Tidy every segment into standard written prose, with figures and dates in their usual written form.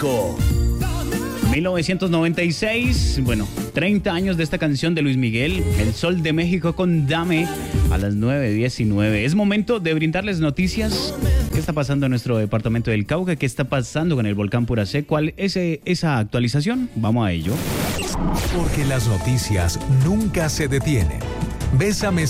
Disco. 1996, 30 años de esta canción de Luis Miguel, El Sol de México con Dame, a las 9:19. Es momento de brindarles noticias. ¿Qué está pasando en nuestro departamento del Cauca? ¿Qué está pasando con el volcán Puracé? ¿Cuál es esa actualización? Vamos a ello. Porque las noticias nunca se detienen. Bésame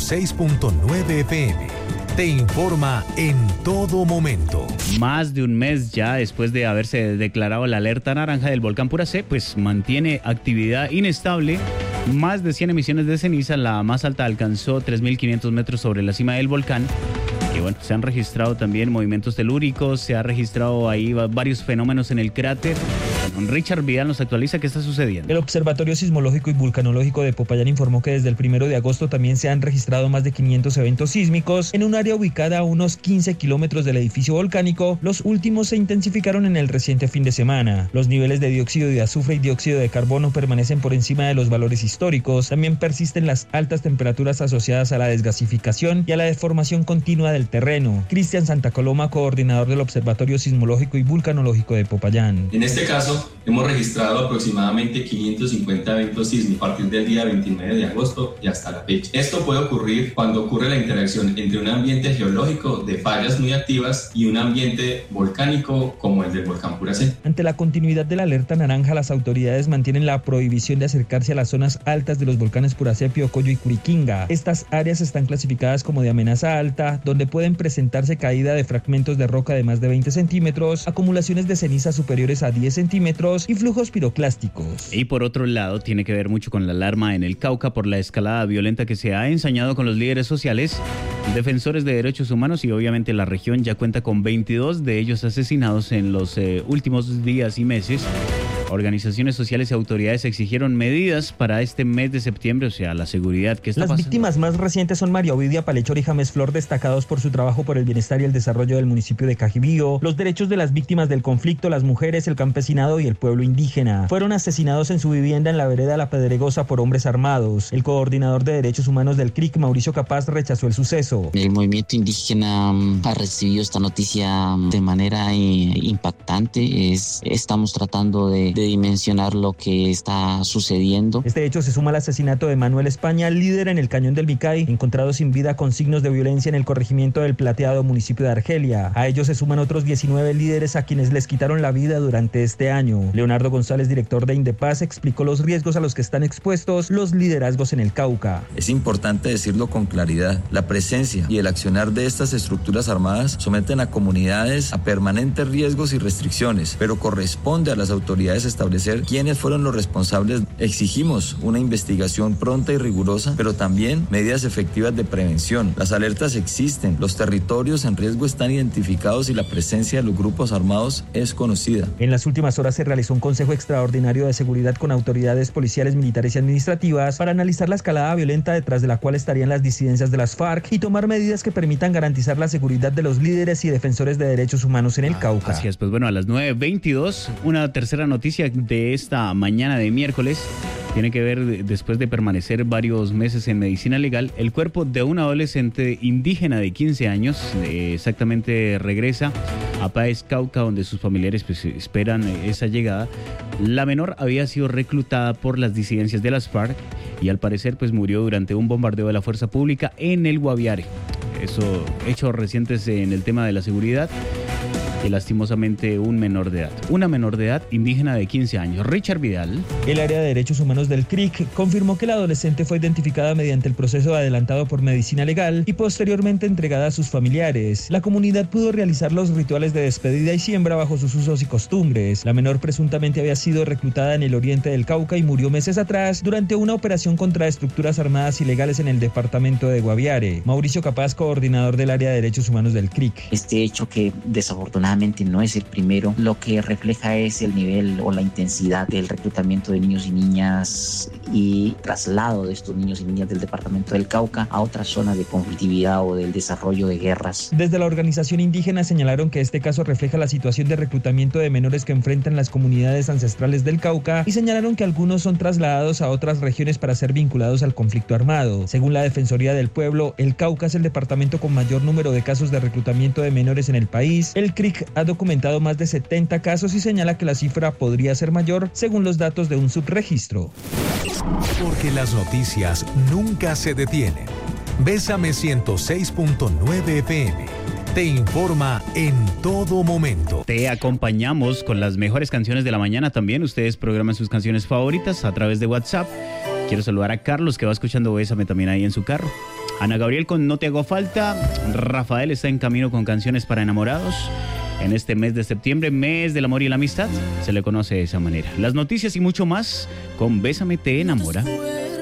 106.9 FM. Te informa en todo momento. Más de un mes ya después de haberse declarado la alerta naranja del volcán Puracé, pues mantiene actividad inestable. Más de 100 emisiones de ceniza, la más alta alcanzó 3.500 metros sobre la cima del volcán. Y se han registrado también movimientos telúricos, se ha registrado ahí varios fenómenos en el cráter. Richard Vidal nos actualiza qué está sucediendo. El Observatorio Sismológico y Vulcanológico de Popayán informó que desde el 1 de agosto también se han registrado más de 500 eventos sísmicos en un área ubicada a unos 15 kilómetros del edificio volcánico. Los últimos se intensificaron en el reciente fin de semana. Los niveles de dióxido de azufre y dióxido de carbono permanecen por encima de los valores históricos. También persisten las altas temperaturas asociadas a la desgasificación y a la deformación continua del terreno. Cristian Santa Coloma, coordinador del Observatorio Sismológico y Vulcanológico de Popayán. En este caso, hemos registrado aproximadamente 550 eventos sísmicos a partir del día 29 de agosto y hasta la fecha. Esto puede ocurrir cuando ocurre la interacción entre un ambiente geológico de fallas muy activas y un ambiente volcánico como el del volcán Puracé. Ante la continuidad de la alerta naranja, las autoridades mantienen la prohibición de acercarse a las zonas altas de los volcanes Puracé, Piocoyo y Curiquinga. Estas áreas están clasificadas como de amenaza alta, donde pueden presentarse caída de fragmentos de roca de más de 20 centímetros, acumulaciones de ceniza superiores a 10 centímetros y flujos piroclásticos. Y por otro lado, tiene que ver mucho con la alarma en el Cauca por la escalada violenta que se ha ensañado con los líderes sociales, defensores de derechos humanos, y obviamente la región ya cuenta con 22 de ellos asesinados en los últimos días y meses. Organizaciones sociales y autoridades exigieron medidas para este mes de septiembre, o sea, la seguridad. ¿Qué está pasando? Las víctimas más recientes son María Ovidia Palechor y James Flor, destacados por su trabajo por el bienestar y el desarrollo del municipio de Cajibío. Los derechos de las víctimas del conflicto, las mujeres, el campesinado y el pueblo indígena, fueron asesinados en su vivienda en la vereda La Pedregosa por hombres armados. El coordinador de derechos humanos del CRIC, Mauricio Capaz, rechazó el suceso. El movimiento indígena ha recibido esta noticia de manera impactante. Estamos tratando de dimensionar lo que está sucediendo. Este hecho se suma al asesinato de Manuel España, líder en el Cañón del Micay, encontrado sin vida con signos de violencia en el corregimiento del Plateado, municipio de Argelia. A ellos se suman otros 19 líderes a quienes les quitaron la vida durante este año. Leonardo González, director de Indepaz, explicó los riesgos a los que están expuestos los liderazgos en el Cauca. Es importante decirlo con claridad. La presencia y el accionar de estas estructuras armadas someten a comunidades a permanentes riesgos y restricciones, pero corresponde a las autoridades establecer quiénes fueron los responsables. Exigimos una investigación pronta y rigurosa, pero también medidas efectivas de prevención. Las alertas existen, los territorios en riesgo están identificados y la presencia de los grupos armados es conocida. En las últimas horas se realizó un consejo extraordinario de seguridad con autoridades policiales, militares y administrativas para analizar la escalada violenta detrás de la cual estarían las disidencias de las FARC y tomar medidas que permitan garantizar la seguridad de los líderes y defensores de derechos humanos en el Cauca. Así es, pues a las 9:22, una tercera noticia de esta mañana de miércoles tiene que ver, después de permanecer varios meses en medicina legal, el cuerpo de un adolescente indígena de 15 años exactamente regresa a Páez, Cauca, donde sus familiares esperan esa llegada. La menor había sido reclutada por las disidencias de las FARC y al parecer murió durante un bombardeo de la fuerza pública en el Guaviare. Eso, hechos recientes en el tema de la seguridad. Y lastimosamente una menor de edad indígena de 15 años. Richard Vidal. El área de derechos humanos del CRIC confirmó que la adolescente fue identificada mediante el proceso adelantado por medicina legal y posteriormente entregada a sus familiares. La comunidad pudo realizar los rituales de despedida y siembra bajo sus usos y costumbres. La menor presuntamente había sido reclutada en el oriente del Cauca y murió meses atrás durante una operación contra estructuras armadas ilegales en el departamento de Guaviare. Mauricio Capaz, coordinador del área de derechos humanos del CRIC. Este hecho, que desafortunadamente no es el primero, lo que refleja es el nivel o la intensidad del reclutamiento de niños y niñas y traslado de estos niños y niñas del departamento del Cauca a otras zonas de conflictividad o del desarrollo de guerras. Desde la organización indígena señalaron que este caso refleja la situación de reclutamiento de menores que enfrentan las comunidades ancestrales del Cauca y señalaron que algunos son trasladados a otras regiones para ser vinculados al conflicto armado. Según la Defensoría del Pueblo, el Cauca es el departamento con mayor número de casos de reclutamiento de menores en el país. El CRIC DIC ha documentado más de 70 casos y señala que la cifra podría ser mayor según los datos de un subregistro. Porque las noticias nunca se detienen. Bésame 106.9 FM. Te informa en todo momento. Te acompañamos con las mejores canciones de la mañana también. Ustedes programan sus canciones favoritas a través de WhatsApp. Quiero saludar a Carlos, que va escuchando Bésame también ahí en su carro. Ana Gabriel con No te hago falta. Rafael está en camino con canciones para enamorados. En este mes de septiembre, mes del amor y la amistad, se le conoce de esa manera. Las noticias y mucho más con Bésame te enamora.